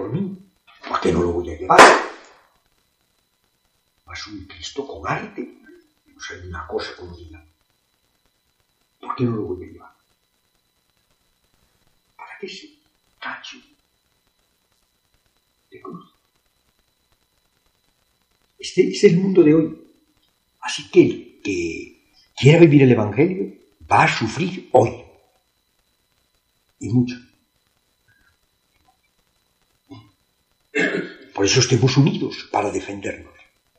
por mí. ¿Por qué no lo voy a llevar? Mas un Cristo con arte, no sé, una cosa como diga. ¿Por qué no lo voy a llevar? Para que se cacho de cruz. Este es el mundo de hoy. Así que el que quiera vivir el Evangelio va a sufrir hoy. Y mucho. Por eso estemos unidos para defendernos.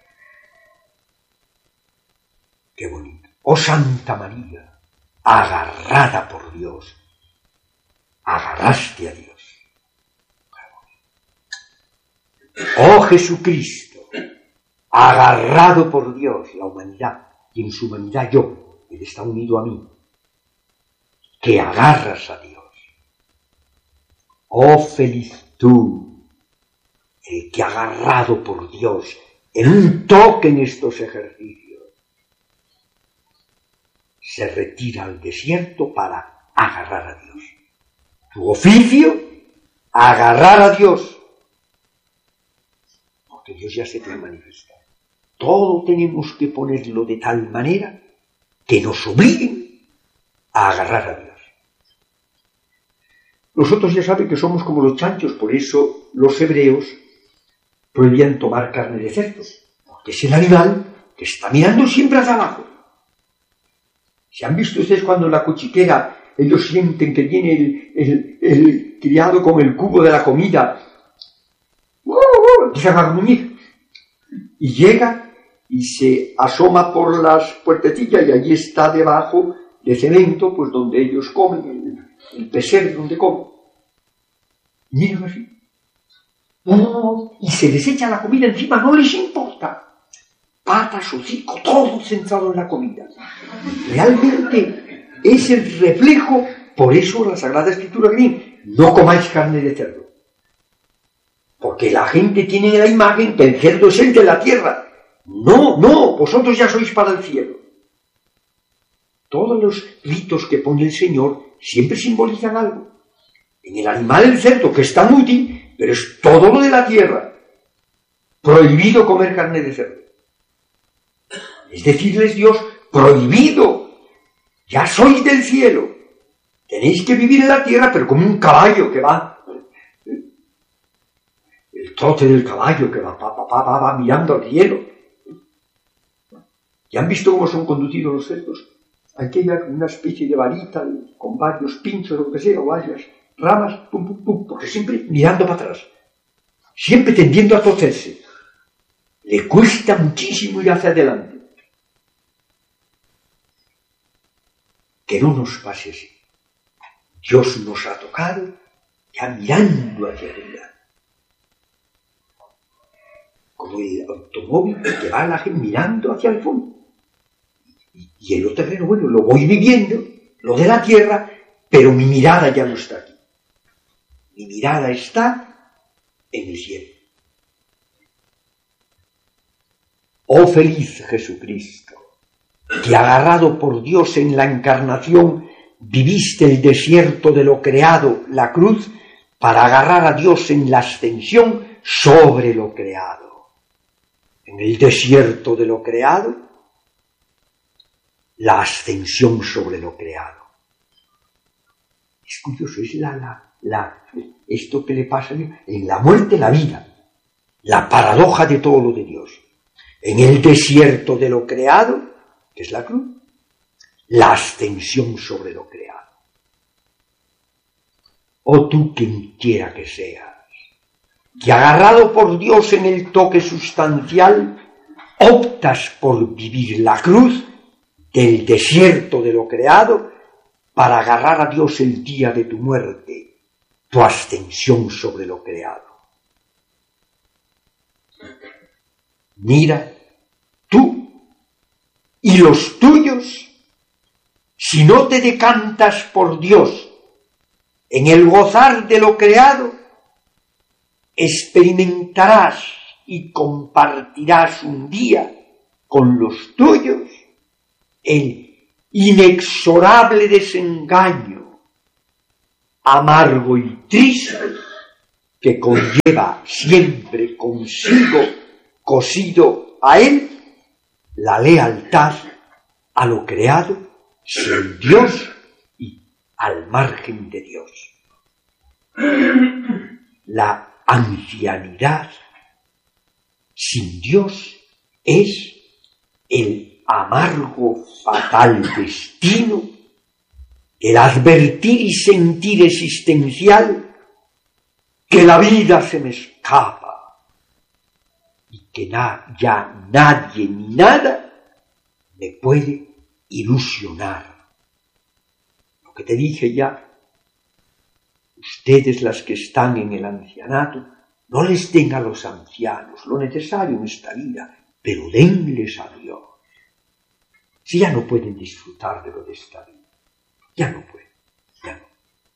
Qué bonito. Oh Santa María, agarrada por Dios, agarraste a Dios. Oh Jesucristo, agarrado por Dios, la humanidad, y en su humanidad yo, Él está unido a mí, que agarras a Dios. Oh feliz tú, el que agarrado por Dios, en un toque en estos ejercicios, se retira al desierto para agarrar a Dios. Tu oficio, agarrar a Dios, porque Dios ya se te ha manifestado. Todo tenemos que ponerlo de tal manera que nos obliguen a agarrar a Dios. Nosotros ya saben que somos como los chanchos, por eso los hebreos prohibían tomar carne de cerdos, porque es el animal que está mirando siempre hacia abajo. ¿Se han visto ustedes cuando en la cochiquera ellos sienten que viene el criado con el cubo de la comida? Empiezan a gruñir. Y llega y se asoma por las puertecillas y allí está debajo de cemento, pues donde ellos comen, el pesebre donde comen. Miren así. Y se les echa la comida encima, no les importa. Patas, hocico, todo centrado en la comida. Realmente es el reflejo, por eso la Sagrada Escritura dice, no comáis carne de cerdo. Porque la gente tiene la imagen que el cerdo es el de la tierra. No, vosotros ya sois para el cielo. Todos los ritos que pone el Señor siempre simbolizan algo. En el animal, el cerdo, que es tan útil, pero es todo lo de la tierra. Prohibido comer carne de cerdo. Es decirles Dios, prohibido. Ya sois del cielo. Tenéis que vivir en la tierra, pero como un caballo que va. El trote del caballo que va mirando al cielo. ¿Ya han visto cómo son conducidos los cerdos? Aquí hay una especie de varita con varios pinchos, lo que sea, o varias ramas, porque siempre mirando para atrás. Siempre tendiendo a torcerse. Le cuesta muchísimo ir hacia adelante. Que no nos pase así. Dios nos ha tocado ya mirando hacia arriba. Como el automóvil que va la gente mirando hacia el fondo. Y en lo terreno, bueno, lo voy viviendo, lo de la tierra, pero mi mirada ya no está aquí. Mi mirada está en el cielo. Oh feliz Jesucristo, que agarrado por Dios en la encarnación, viviste el desierto de lo creado, la cruz, para agarrar a Dios en la ascensión sobre lo creado. En el desierto de lo creado, la ascensión sobre lo creado. Es curioso, es esto que le pasa a Dios. En la muerte, la vida. La paradoja de todo lo de Dios. En el desierto de lo creado, que es la cruz, la ascensión sobre lo creado. Oh tú, quien quiera que seas, que agarrado por Dios en el toque sustancial, optas por vivir la cruz del desierto de lo creado para agarrar a Dios el día de tu muerte, tu ascensión sobre lo creado. Mira, tú y los tuyos, si no te decantas por Dios en el gozar de lo creado, experimentarás y compartirás un día con los tuyos el inexorable desengaño, amargo y triste, que conlleva siempre consigo, cosido a él, la lealtad a lo creado, sin Dios y al margen de Dios. La ancianidad sin Dios es el amargo, fatal destino del advertir y sentir existencial que la vida se me escapa y que ya nadie ni nada me puede ilusionar. Lo que te dije ya, ustedes las que están en el ancianato, no les den a los ancianos lo necesario en esta vida, pero denles a Dios. Si ya no pueden disfrutar de lo de esta vida, ya no pueden, ya no.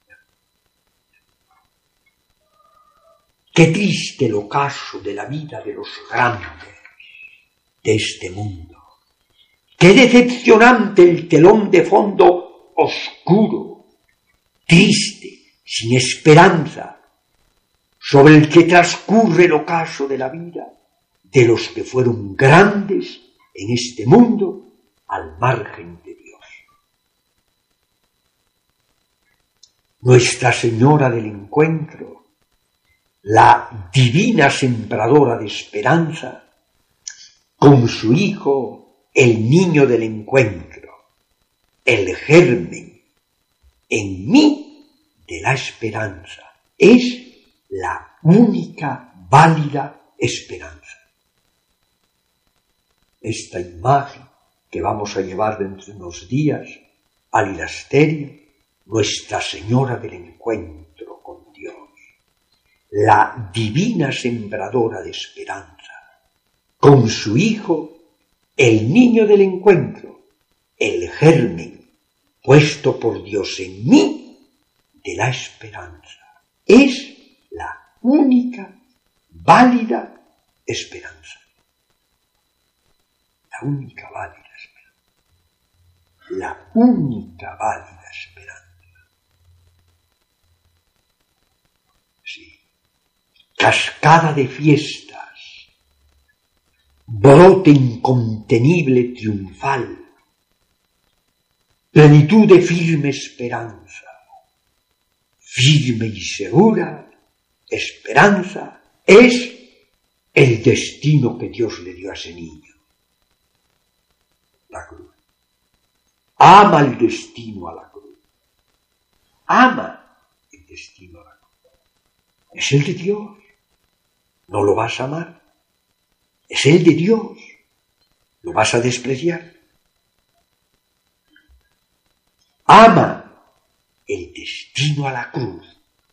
Qué triste el ocaso de la vida de los grandes de este mundo. Qué decepcionante el telón de fondo oscuro, triste, sin esperanza, sobre el que transcurre el ocaso de la vida de los que fueron grandes en este mundo al margen de Dios. Nuestra Señora del Encuentro, la divina sembradora de esperanza, con su Hijo, el niño del encuentro, el germen en mí de la esperanza, es la única válida esperanza. Esta imagen que vamos a llevar dentro de unos días al hilasterio, Nuestra Señora del Encuentro con Dios, la divina sembradora de esperanza, con su Hijo, el niño del encuentro, el germen puesto por Dios en mí de la esperanza, es la única válida esperanza. La única válida esperanza. La única válida esperanza. Sí. Cascada de fiestas, brote incontenible triunfal, plenitud de firme esperanza, firme y segura esperanza es el destino que Dios le dio a ese niño. La cruz. Ama el destino a la cruz. Ama el destino a la cruz. Es el de Dios. ¿No lo vas a amar? Es el de Dios. ¿Lo vas a despreciar? Ama el destino a la cruz.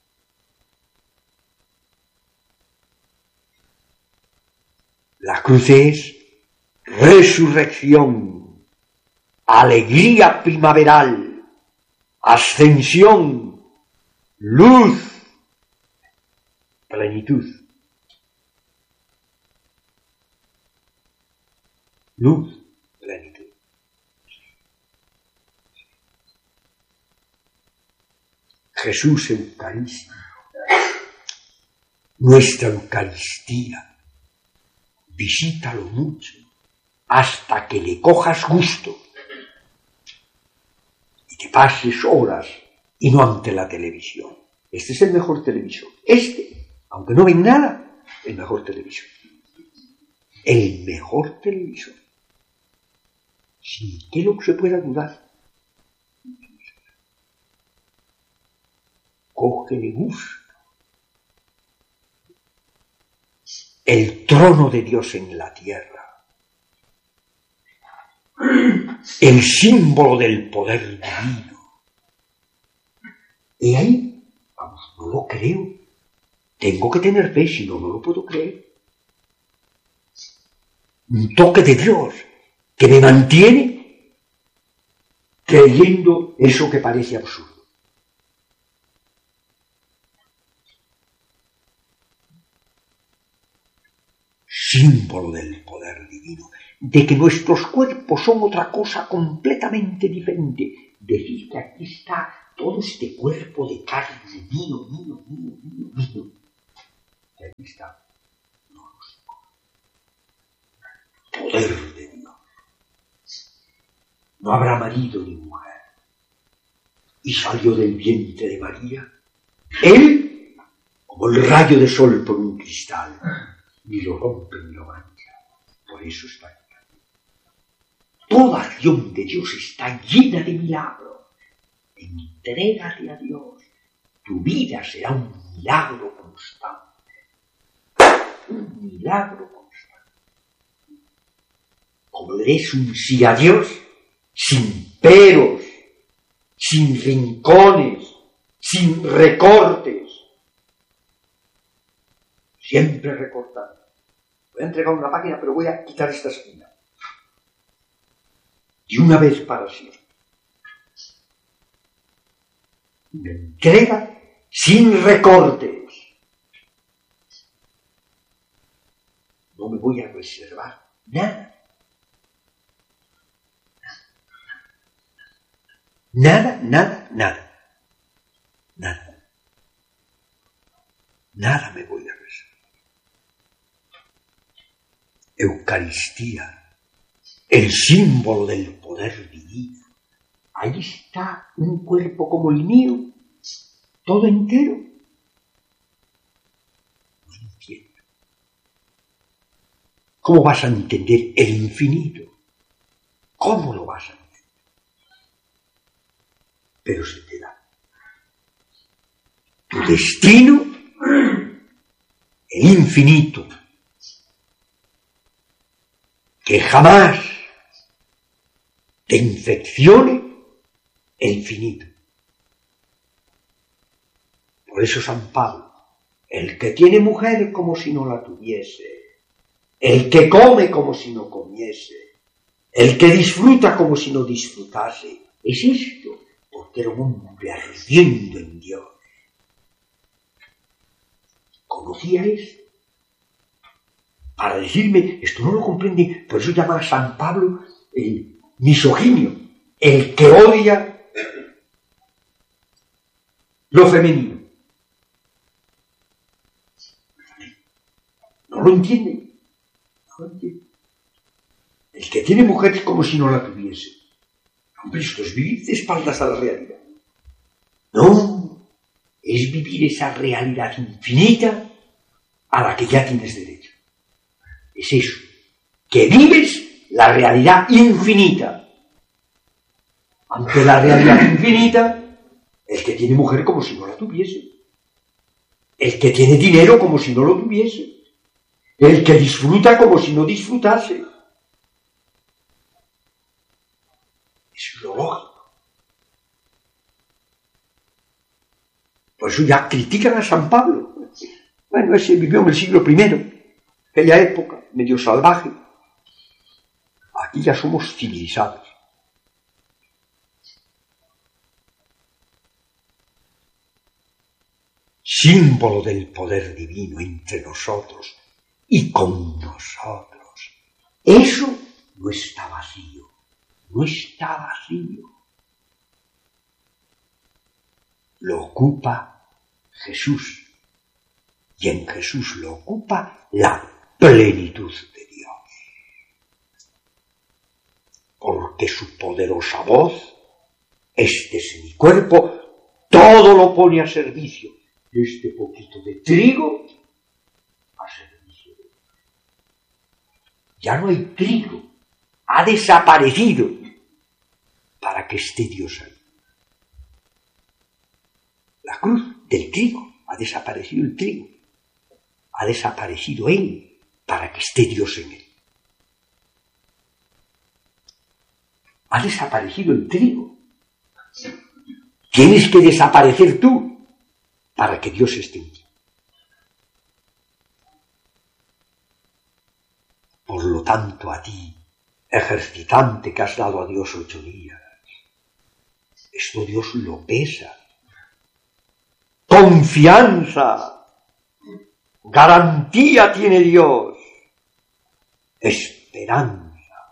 La cruz es resurrección, alegría primaveral, ascensión, luz, plenitud. Luz, plenitud. Jesús Eucarístico, nuestra Eucaristía, visítalo mucho hasta que le cojas gusto y te pases horas y no ante la televisión. Este es el mejor televisor. Aunque no ven nada, el mejor televisor. El mejor televisor. Sin que lo se pueda dudar. Cógele gusto. El trono de Dios en la tierra, el símbolo del poder divino. Y ahí, vamos, no lo creo. Tengo que tener fe, si no, no lo puedo creer. Un toque de Dios que me mantiene creyendo eso que parece absurdo. Símbolo del poder divino, de que nuestros cuerpos son otra cosa completamente diferente. Decir que aquí está todo este cuerpo de carne mío. Y ahí está. Poder de Dios. No habrá marido ni mujer. Y salió del vientre de María, él, como el rayo de sol por un cristal, ni lo rompe ni lo mancha. Por eso está aquí. Toda acción de Dios está llena de milagros. Entrégate a Dios. Tu vida será un milagro constante. Un milagro constante. Como le des un sí a Dios, sin peros, sin rincones, sin recortes. Siempre recortando. Voy a entregar una página, pero voy a quitar esta esquina. Y una vez para siempre. Una entrega sin recortes. No me voy a reservar nada. Nada, nada, nada. Nada. Nada me voy a reservar. Eucaristía. El símbolo del poder divino. Ahí está un cuerpo como el mío, todo entero. No entiendo. ¿Cómo vas a entender el infinito? ¿Cómo lo vas a entender? Pero se te da. Tu destino, el infinito, que jamás te infeccione el finito. Por eso San Pablo, el que tiene mujer como si no la tuviese, el que come como si no comiese, el que disfruta como si no disfrutase, es esto, porque era un hombre ardiendo en Dios. Conocía esto. Para decirme, esto no lo comprende, por eso llama a San Pablo el misoginio, el que odia lo femenino. No lo entiende. No lo entiende. El que tiene mujer es como si no la tuviese. Hombre, esto es vivir de espaldas a la realidad. No, es vivir esa realidad infinita a la que ya tienes derecho. Es eso, que vives la realidad infinita. Ante la realidad infinita, el que tiene mujer como si no la tuviese. El que tiene dinero como si no lo tuviese. El que disfruta como si no disfrutase. Es lo lógico. Por eso ya critican a San Pablo. Bueno, ese vivió en el siglo I, aquella época, medio salvaje. Aquí ya somos civilizados. Símbolo del poder divino entre nosotros y con nosotros. Eso no está vacío, no está vacío. Lo ocupa Jesús. Y en Jesús lo ocupa la plenitud de Dios. Porque su poderosa voz, este es mi cuerpo, todo lo pone a servicio. Este poquito de trigo a servicio de Dios. Ya no hay trigo, ha desaparecido para que esté Dios ahí. La cruz del trigo, ha desaparecido el trigo. Ha desaparecido él para que esté Dios en él. Ha desaparecido el trigo. Tienes que desaparecer tú para que Dios esté en ti. Por lo tanto, a ti, ejercitante que has dado a Dios 8 días, esto Dios lo pesa. Confianza. Garantía tiene Dios. Esperanza.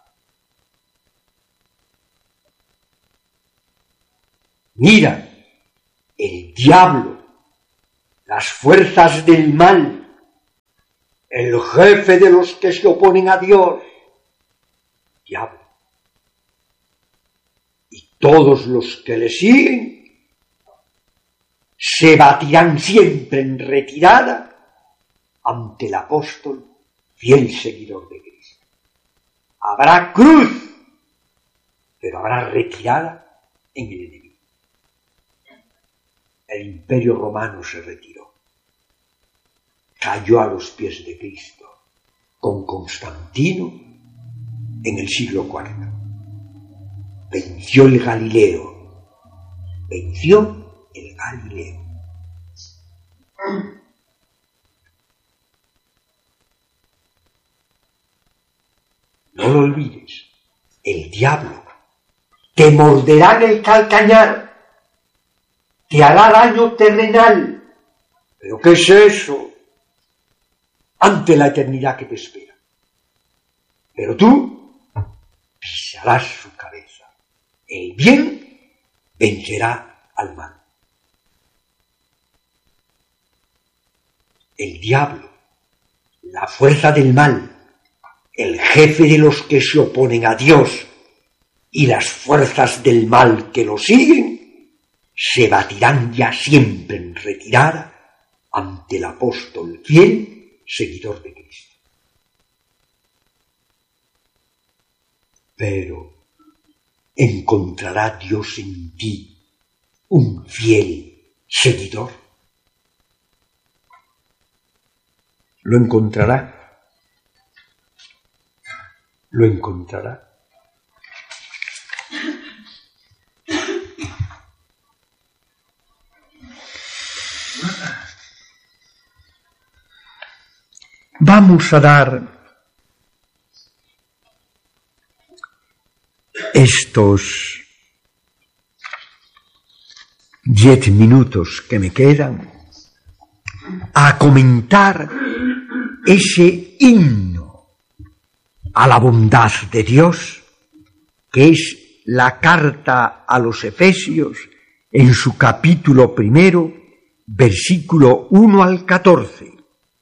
Mira, el diablo, las fuerzas del mal, el jefe de los que se oponen a Dios, diablo. Y todos los que le siguen se batirán siempre en retirada ante el apóstol, fiel seguidor de Cristo. Habrá cruz, pero habrá retirada en el enemigo. El Imperio Romano se retiró, cayó a los pies de Cristo con Constantino en el siglo IV. Venció el Galileo, venció el Galileo. No lo olvides, el diablo te morderá en el calcañar, te hará daño terrenal. ¿Pero qué es eso ante la eternidad que te espera? Pero tú pisarás su cabeza. El bien vencerá al mal. El diablo, la fuerza del mal, el jefe de los que se oponen a Dios y las fuerzas del mal que lo siguen, se batirán ya siempre en retirada ante el apóstol fiel, seguidor de Cristo. Pero ¿encontrará Dios en ti un fiel seguidor? ¿Lo encontrará? ¿Lo encontrará? Vamos a dar estos 10 minutos que me quedan a comentar ese himno a la bondad de Dios, que es la carta a los Efesios en su capítulo 1, versículo 1 al 14.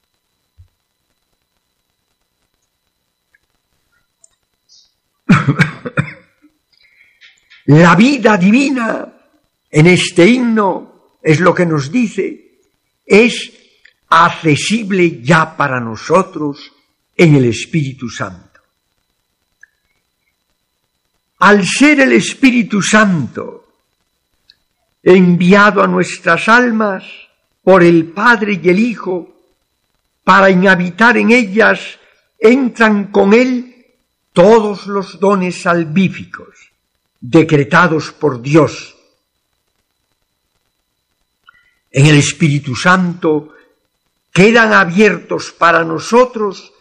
La vida divina en este himno es lo que nos dice, es accesible ya para nosotros en el Espíritu Santo. Al ser el Espíritu Santo enviado a nuestras almas por el Padre y el Hijo para inhabitar en ellas, entran con Él todos los dones salvíficos decretados por Dios. En el Espíritu Santo quedan abiertos para nosotros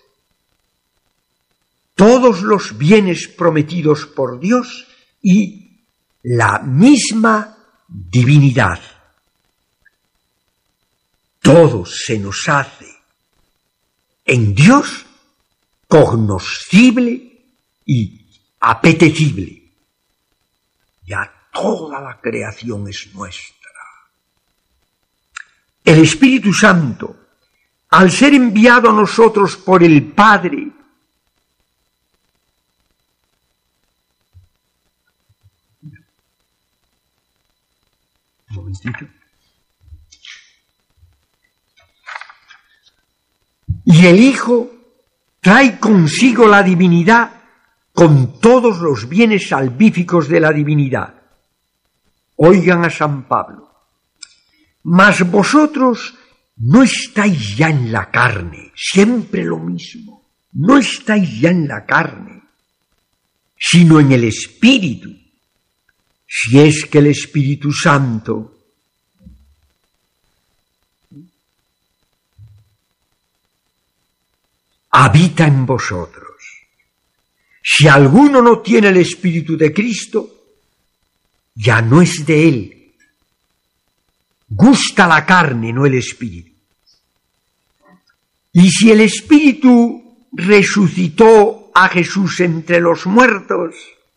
todos los bienes prometidos por Dios y la misma divinidad. Todo se nos hace en Dios cognoscible y apetecible. Ya toda la creación es nuestra. El Espíritu Santo, al ser enviado a nosotros por el Padre, un momentito, y el Hijo trae consigo la divinidad con todos los bienes salvíficos de la divinidad. Oigan a San Pablo. Mas vosotros no estáis ya en la carne, siempre lo mismo, no estáis ya en la carne, sino en el Espíritu, si es que el Espíritu Santo habita en vosotros. Si alguno no tiene el Espíritu de Cristo, ya no es de Él. Gusta la carne, no el Espíritu. Y si el Espíritu resucitó a Jesús entre los muertos,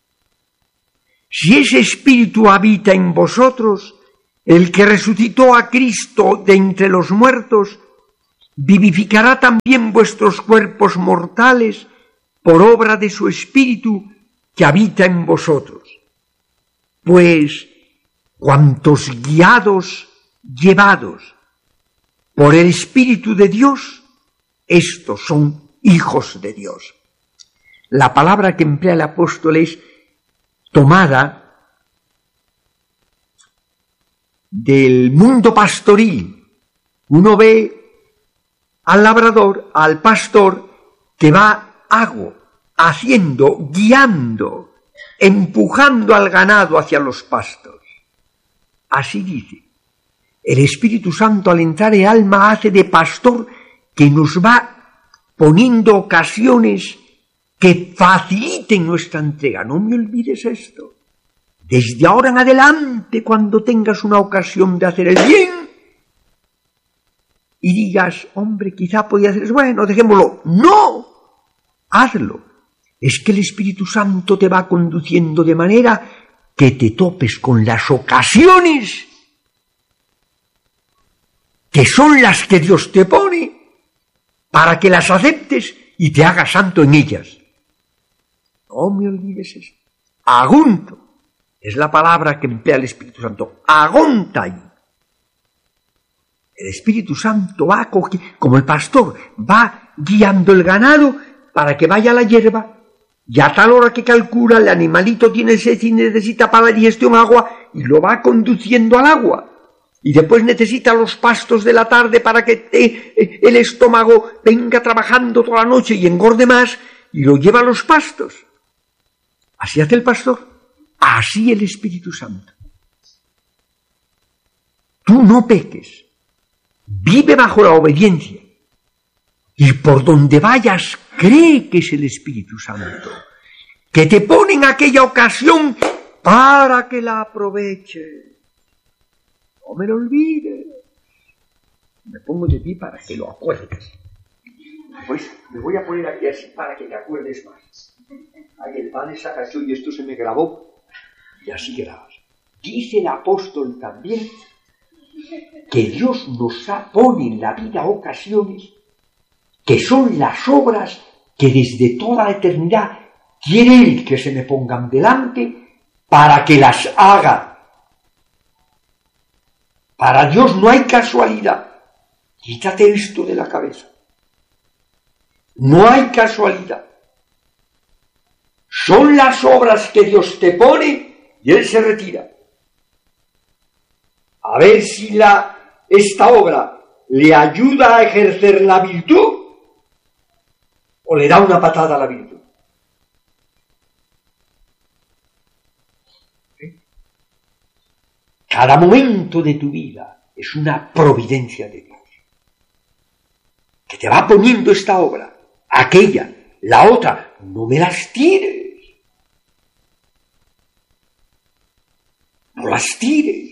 si ese Espíritu habita en vosotros, el que resucitó a Cristo de entre los muertos, vivificará también vuestros cuerpos mortales por obra de su Espíritu que habita en vosotros. Pues cuantos guiados, llevados por el Espíritu de Dios, estos son hijos de Dios. La palabra que emplea el apóstol es tomada del mundo pastoril. Uno ve al labrador, al pastor, que va haciendo, guiando, empujando al ganado hacia los pastos. Así dice, el Espíritu Santo al entrar en el alma hace de pastor que nos va poniendo ocasiones que faciliten nuestra entrega. No me olvides esto. Desde ahora en adelante, cuando tengas una ocasión de hacer el bien y digas, hombre, quizá podía hacer eso, bueno, dejémoslo. ¡No! Hazlo. Es que el Espíritu Santo te va conduciendo de manera que te topes con las ocasiones que son las que Dios te pone para que las aceptes y te hagas santo en ellas. No me olvides eso. Agunto es la palabra que emplea el Espíritu Santo. Agontai. El Espíritu Santo va como el pastor, va guiando el ganado para que vaya a la hierba, y a tal hora que calcula el animalito tiene sed y necesita para la digestión agua, y lo va conduciendo al agua. Y después necesita los pastos de la tarde para que el estómago venga trabajando toda la noche y engorde más, y lo lleva a los pastos. Así hace el pastor, así el Espíritu Santo. Tú no peques, vive bajo la obediencia, y por donde vayas cree que es el Espíritu Santo, que te pone en aquella ocasión para que la aproveches. No me lo olvides. Me pongo de ti para que lo acuerdes. Pues me voy a poner aquí así para que te acuerdes más. Ahí el padre se agachó y esto se me grabó. Y así grabas. Dice el apóstol también que Dios nos pone en la vida ocasiones que son las obras que desde toda la eternidad quiere Él que se me pongan delante para que las haga. Para Dios no hay casualidad. Quítate esto de la cabeza. No hay casualidad. Son las obras que Dios te pone y Él se retira. A ver si esta obra le ayuda a ejercer la virtud o le da una patada a la virtud. Cada momento de tu vida es una providencia de Dios, que te va poniendo esta obra, aquella, la otra, no me las tires. No las tires.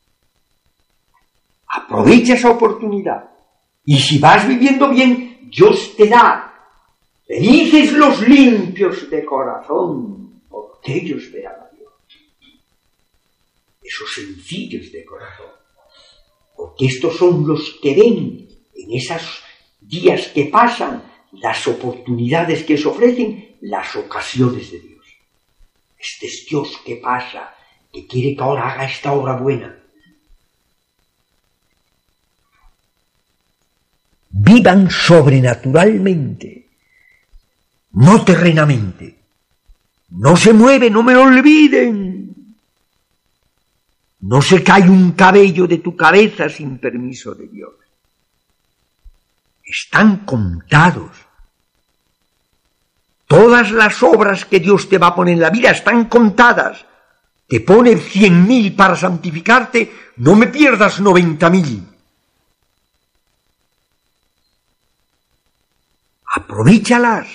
Aprovecha esa oportunidad. Y si vas viviendo bien, Dios te da. Felices los limpios de corazón, porque ellos verán a Dios. Esos sencillos de corazón. Porque estos son los que ven en esos días que pasan, las oportunidades que se ofrecen, las ocasiones de Dios. Este es Dios que pasa, que quiere que ahora haga esta obra buena. Vivan sobrenaturalmente, no terrenamente. No se mueve, no me lo olviden. No se cae un cabello de tu cabeza sin permiso de Dios. Están contados. Todas las obras que Dios te va a poner en la vida están contadas. Te pone 100.000 para santificarte, no me pierdas 90.000. Aprovéchalas.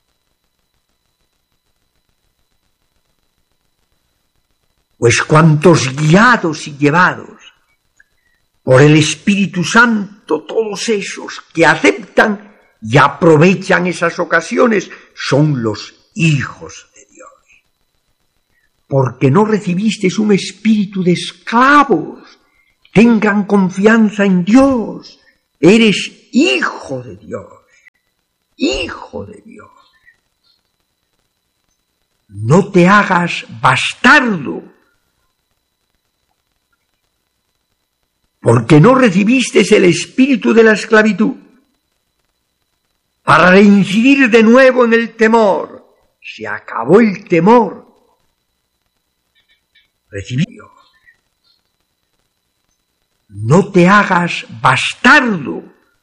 Pues cuantos guiados y llevados por el Espíritu Santo, todos esos que aceptan y aprovechan esas ocasiones, son los hijos de Dios. Porque no recibisteis un espíritu de esclavos. Tengan confianza en Dios. Eres hijo de Dios, hijo de Dios. No te hagas bastardo, porque no recibiste el espíritu de la esclavitud para reincidir de nuevo en el temor. Se acabó el temor. Recibió. No te hagas bastardo,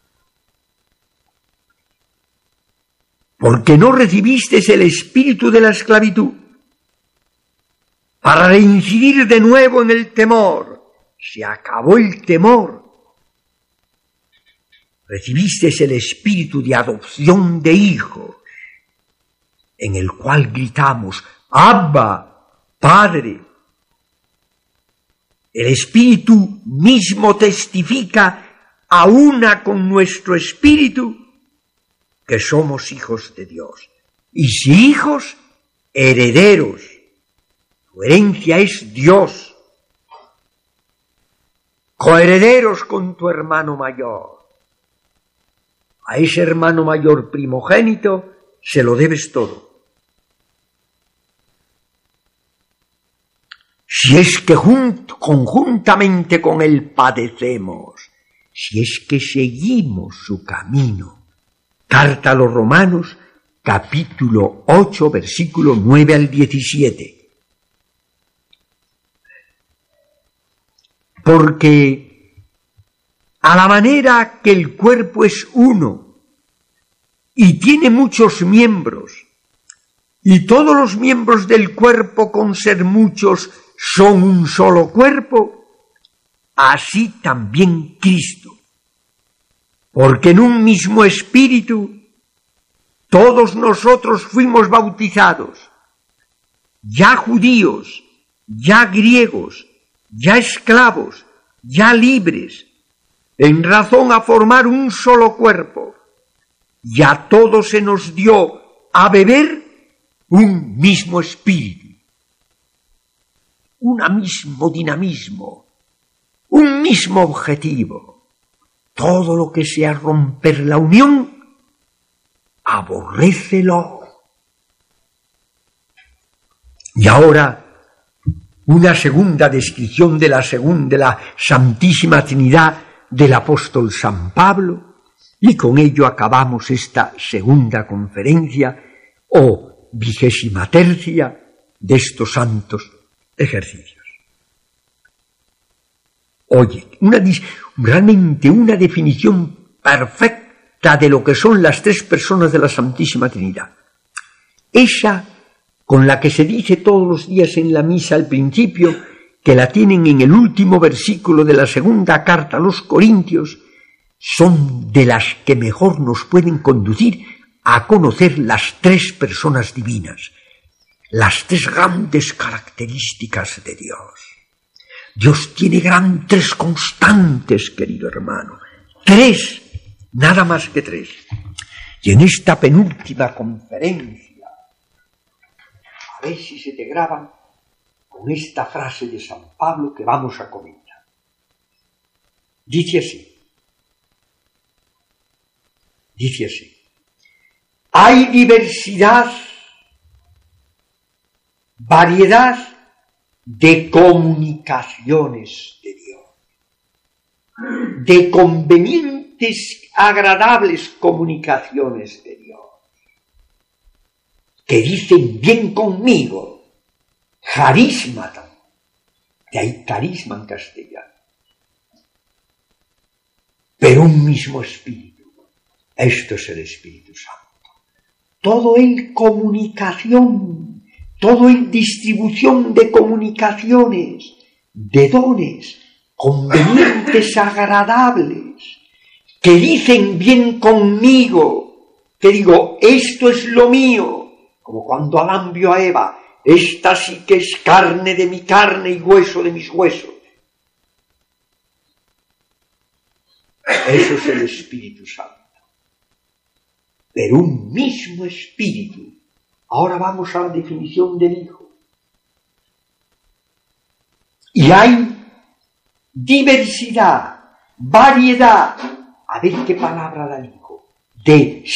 porque no recibiste el espíritu de la esclavitud para reincidir de nuevo en el temor. Se acabó el temor. Recibiste el espíritu de adopción de hijos, en el cual gritamos, Abba, Padre. El espíritu mismo testifica a una con nuestro espíritu que somos hijos de Dios. Y si hijos, herederos. Tu herencia es Dios. Coherederos con tu hermano mayor. A ese hermano mayor primogénito se lo debes todo. Si es que conjuntamente con él padecemos, si es que seguimos su camino. Carta a los Romanos, capítulo 8, versículo 9 al 17. Porque a la manera que el cuerpo es uno y tiene muchos miembros, y todos los miembros del cuerpo con ser muchos son un solo cuerpo, así también Cristo. Porque en un mismo espíritu todos nosotros fuimos bautizados, ya judíos, ya griegos, ya esclavos, ya libres, en razón a formar un solo cuerpo, y a todos se nos dio a beber un mismo espíritu. Un mismo dinamismo, un mismo objetivo. Todo lo que sea romper la unión, aborrécelo. Y ahora, una segunda descripción de la Santísima Trinidad del apóstol San Pablo, y con ello acabamos esta segunda conferencia, o 23ª de estos santos ejercicios. Oye, realmente una definición perfecta de lo que son las tres personas de la Santísima Trinidad. Esa con la que se dice todos los días en la misa al principio, que la tienen en el último versículo de la segunda carta a los Corintios, son de las que mejor nos pueden conducir a conocer las tres personas divinas, las tres grandes características de Dios. Dios tiene tres constantes, querido hermano. Tres, nada más que tres. Y en esta penúltima conferencia, a ver si se te graban con esta frase de San Pablo que vamos a comentar. Dice así. Hay diversidad, variedad de comunicaciones de Dios, de convenientes, agradables comunicaciones de Dios, que dicen bien conmigo, carismata, de ahí carisma en castellano, pero un mismo espíritu. Esto es el Espíritu Santo. Todo en comunicación, todo en distribución de comunicaciones, de dones, convenientes, agradables, que dicen bien conmigo, que digo, esto es lo mío, como cuando Adán vio a Eva, esta sí que es carne de mi carne y hueso de mis huesos. Eso es el Espíritu Santo. Pero un mismo espíritu. Ahora vamos a la definición del Hijo. Y hay diversidad, variedad. a ver qué palabra la dijo, de